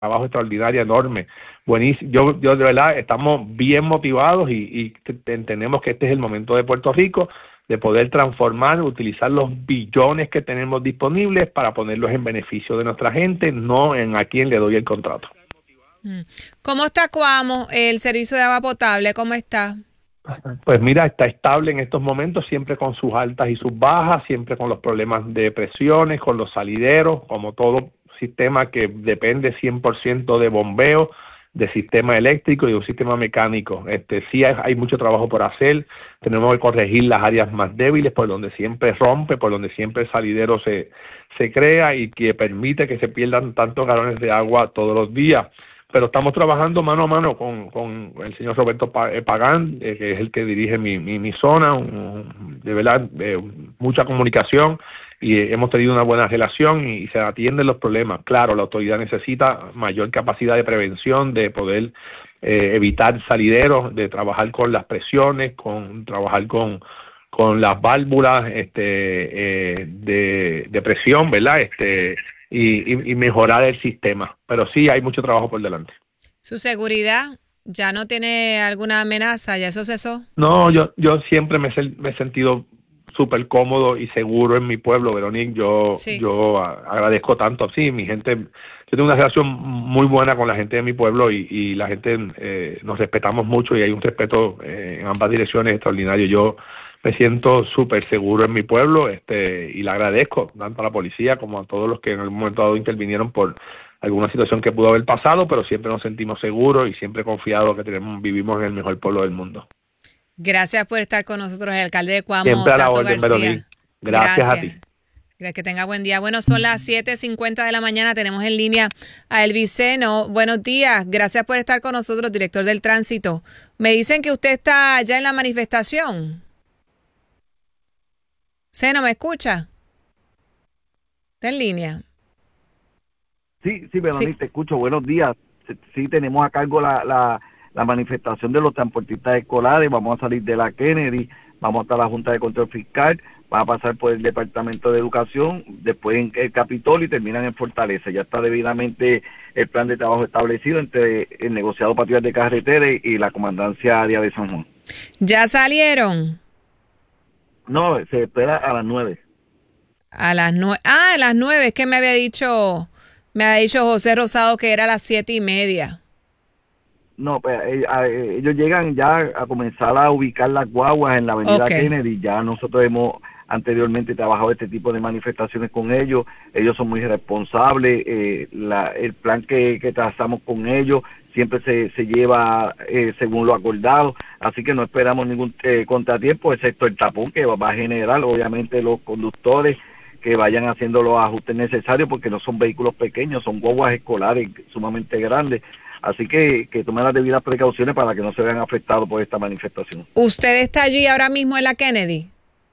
trabajo extraordinario, enorme, buenísimo. Yo de verdad estamos bien motivados y entendemos que este es el momento de Puerto Rico de poder transformar, utilizar los billones que tenemos disponibles para ponerlos en beneficio de nuestra gente, no en a quién le doy el contrato. ¿Cómo está Coamo, el servicio de agua potable? ¿Cómo está? Pues mira, está estable en estos momentos, siempre con sus altas y sus bajas, siempre con los problemas de presiones, con los salideros, como todo sistema que depende 100% de bombeo, de sistema eléctrico y de un sistema mecánico. Sí hay mucho trabajo por hacer, tenemos que corregir las áreas más débiles, por donde siempre rompe, por donde siempre el salidero se crea y que permite que se pierdan tantos galones de agua todos los días. Pero estamos trabajando mano a mano con el señor Roberto Pagán, que es el que dirige mi zona, de verdad, mucha comunicación, y hemos tenido una buena relación y se atienden los problemas. Claro, la autoridad necesita mayor capacidad de prevención, de poder evitar salideros, de trabajar con las presiones, trabajar con las válvulas de presión, ¿verdad? Y mejorar el sistema. Pero sí hay mucho trabajo por delante. ¿Su seguridad ya no tiene alguna amenaza? ¿Ya eso cesó? No, yo siempre me he sentido súper cómodo y seguro en mi pueblo, Veronique. Sí. Yo agradezco tanto. Sí, mi gente, yo tengo una relación muy buena con la gente de mi pueblo y la gente nos respetamos mucho y hay un respeto en ambas direcciones extraordinario. Yo me siento súper seguro en mi pueblo y le agradezco tanto a la policía como a todos los que en algún momento dado intervinieron por alguna situación que pudo haber pasado, pero siempre nos sentimos seguros y siempre confiados que vivimos en el mejor pueblo del mundo. Gracias por estar con nosotros, el alcalde de Coamo, Siempre a la Tato orden, García. Veronique. Gracias a ti. Que tenga buen día. Bueno, son las 7:50 de la mañana. Tenemos en línea a Elvis Seno. Buenos días. Gracias por estar con nosotros, director del tránsito. Me dicen que usted está ya en la manifestación. Seno, ¿me escucha? ¿Está en línea? Sí, Veronique, te escucho. Buenos días. Sí, tenemos a cargo la manifestación de los transportistas escolares. Vamos a salir de la Kennedy, vamos hasta la Junta de Control Fiscal, va a pasar por el Departamento de Educación, después en el Capitolio y terminan en Fortaleza. Ya está debidamente el plan de trabajo establecido entre el negociado Patrullas de Carretera y la Comandancia Área de San Juan. ¿Ya salieron? No, se espera a las 9. A las 9. Ah, a las 9. Es que me había dicho José Rosado que era a las 7:30. No, pues ellos llegan ya a comenzar a ubicar las guaguas en la avenida Kennedy. Ya nosotros hemos anteriormente trabajado este tipo de manifestaciones con ellos. Ellos son muy responsables. El plan que trazamos con ellos siempre se lleva según lo acordado. Así que no esperamos ningún contratiempo, excepto el tapón que va a generar, obviamente, los conductores que vayan haciendo los ajustes necesarios, porque no son vehículos pequeños, son guaguas escolares sumamente grandes. Así que tomen las debidas precauciones para que no se vean afectados por esta manifestación. ¿Usted está allí ahora mismo en la Kennedy?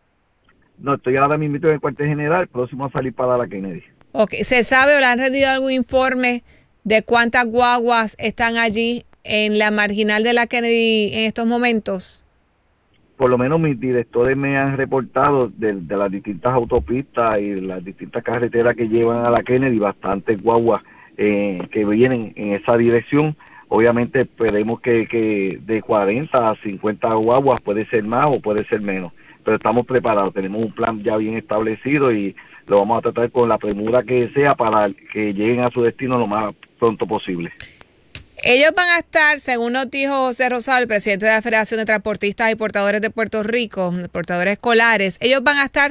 No, estoy ahora mismo en el cuartel general, próximo a salir para la Kennedy. Ok, ¿se sabe o le han rendido algún informe de cuántas guaguas están allí en la marginal de la Kennedy en estos momentos? Por lo menos mis directores me han reportado de las distintas autopistas y las distintas carreteras que llevan a la Kennedy, bastantes guaguas que vienen en esa dirección. Obviamente esperemos que de 40 a 50 guaguas puede ser más o puede ser menos, pero estamos preparados, tenemos un plan ya bien establecido y lo vamos a tratar con la premura que sea para que lleguen a su destino lo más pronto posible. Ellos van a estar, según nos dijo José Rosado, el presidente de la Federación de Transportistas y Portadores de Puerto Rico, portadores escolares, ellos van a estar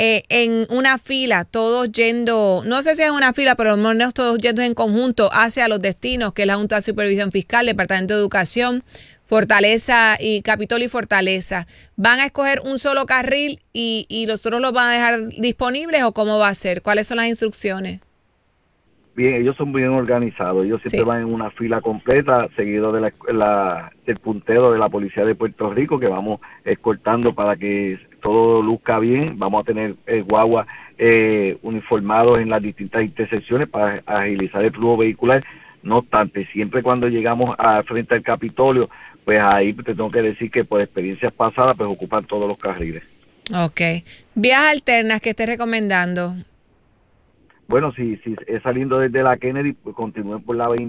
en una fila, todos yendo, no sé si es una fila, pero al menos todos yendo en conjunto hacia los destinos, que es la Junta de Supervisión Fiscal, Departamento de Educación, Fortaleza y Capitolio y Fortaleza. ¿Van a escoger un solo carril y los otros los van a dejar disponibles o cómo va a ser? ¿Cuáles son las instrucciones? Bien, ellos son bien organizados, ellos siempre van en una fila completa, seguido del puntero de la Policía de Puerto Rico, que vamos escoltando para que todo luzca bien. Vamos a tener guaguas uniformados en las distintas intersecciones para agilizar el flujo vehicular. No obstante, siempre cuando llegamos frente al Capitolio, pues ahí te tengo que decir que por experiencias pasadas, pues ocupan todos los carriles. Ok. ¿Vías alternas que estés recomendando? bueno, si es saliendo desde la Kennedy, pues continúen por la 20